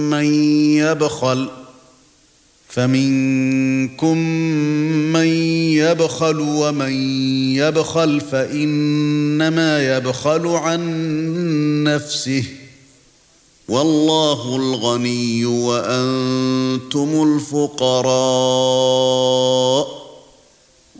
فمنكم من يبخل ومن يبخل فإنما يبخل عن نفسه والله الغني وأنتم الفقراء